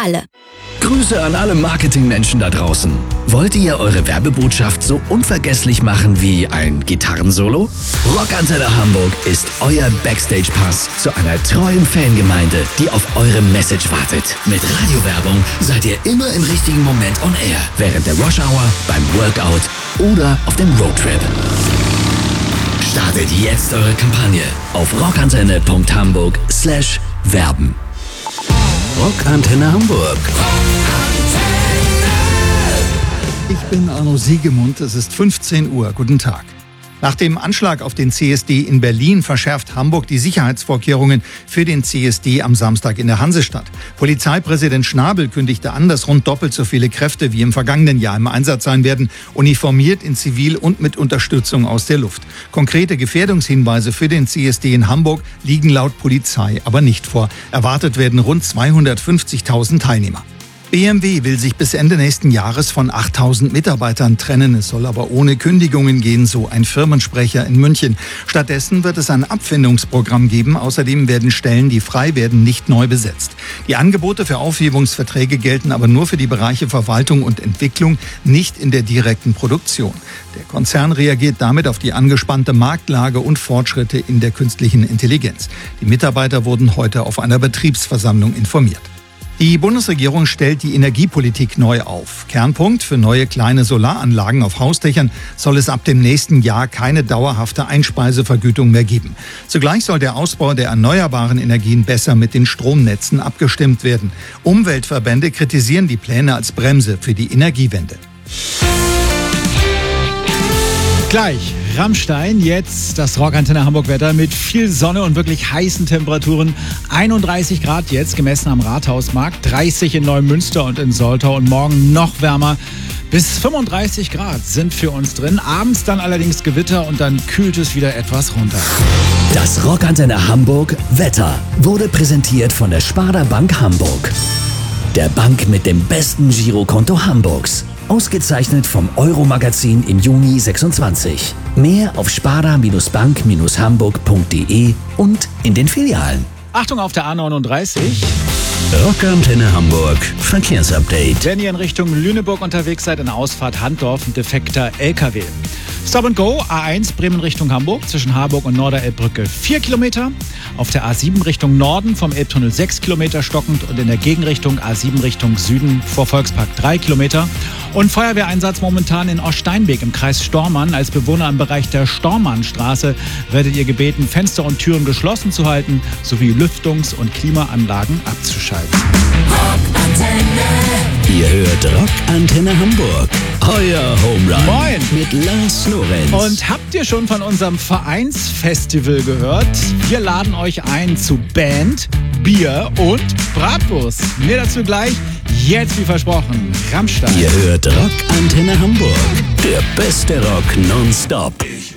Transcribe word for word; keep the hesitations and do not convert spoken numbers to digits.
alle. Grüße an alle Marketingmenschen da draußen. Wollt ihr eure Werbebotschaft so unvergesslich machen wie ein Gitarrensolo? Rockantenne Hamburg ist euer Backstage-Pass zu einer treuen Fangemeinde, die auf eure Message wartet. Mit Radiowerbung seid ihr immer im richtigen Moment on air. Während der Rush Hour, beim Workout oder auf dem Roadtrip. Startet jetzt eure Kampagne auf rockantenne punkt hamburg slash werben. Rockantenne Hamburg. Ich bin Arno Siegemund, es ist fünfzehn Uhr. Guten Tag. Nach dem Anschlag auf den C S D in Berlin verschärft Hamburg die Sicherheitsvorkehrungen für den C S D am Samstag in der Hansestadt. Polizeipräsident Schnabel kündigte an, dass rund doppelt so viele Kräfte wie im vergangenen Jahr im Einsatz sein werden, uniformiert in Zivil und mit Unterstützung aus der Luft. Konkrete Gefährdungshinweise für den C S D in Hamburg liegen laut Polizei aber nicht vor. Erwartet werden rund zweihundertfünfzigtausend Teilnehmer. B M W will sich bis Ende nächsten Jahres von achttausend Mitarbeitern trennen. Es soll aber ohne Kündigungen gehen, so ein Firmensprecher in München. Stattdessen wird es ein Abfindungsprogramm geben. Außerdem werden Stellen, die frei werden, nicht neu besetzt. Die Angebote für Aufhebungsverträge gelten aber nur für die Bereiche Verwaltung und Entwicklung, nicht in der direkten Produktion. Der Konzern reagiert damit auf die angespannte Marktlage und Fortschritte in der künstlichen Intelligenz. Die Mitarbeiter wurden heute auf einer Betriebsversammlung informiert. Die Bundesregierung stellt die Energiepolitik neu auf. Kernpunkt: für neue kleine Solaranlagen auf Hausdächern soll es ab dem nächsten Jahr keine dauerhafte Einspeisevergütung mehr geben. Zugleich soll der Ausbau der erneuerbaren Energien besser mit den Stromnetzen abgestimmt werden. Umweltverbände kritisieren die Pläne als Bremse für die Energiewende. Gleich Rammstein, jetzt das Rockantenne Hamburg-Wetter mit viel Sonne und wirklich heißen Temperaturen. einunddreißig Grad jetzt, gemessen am Rathausmarkt, dreißig in Neumünster und in Soltau und morgen noch wärmer. Bis fünfunddreißig Grad sind für uns drin, abends dann allerdings Gewitter und dann kühlt es wieder etwas runter. Das Rockantenne Hamburg Wetter wurde präsentiert von der Sparda Bank Hamburg. Der Bank mit dem besten Girokonto Hamburgs. Ausgezeichnet vom Euro-Magazin im Juni sechsundzwanzig. Mehr auf sparda bank hamburg punkt de und in den Filialen. Achtung auf der A neununddreißig. Rockantenne Hamburg Verkehrsupdate. Wenn ihr in Richtung Lüneburg unterwegs seid, in der Ausfahrt Handdorf, ein defekter L K W. Stop and Go, A eins Bremen Richtung Hamburg, zwischen Harburg und Norderelbbrücke vier Kilometer. Auf der A sieben Richtung Norden vom Elbtunnel sechs Kilometer stockend und in der Gegenrichtung A sieben Richtung Süden vor Volkspark drei Kilometer. Und Feuerwehreinsatz momentan in Oststeinbeek im Kreis Stormann. Als Bewohner im Bereich der Stormannstraße werdet ihr gebeten, Fenster und Türen geschlossen zu halten, sowie Lüftungs- und Klimaanlagen abzuschalten. Rockantenne. Ihr hört Rockantenne Hamburg. Euer Home Run. Moin. Mit Lars Lorenz. Und habt ihr schon von unserem Vereinsfestival gehört? Wir laden euch ein zu Band, Bier und Bratwurst. Mehr dazu gleich. Jetzt wie versprochen, Rammstein. Ihr hört Rockantenne Hamburg. Der beste Rock nonstop.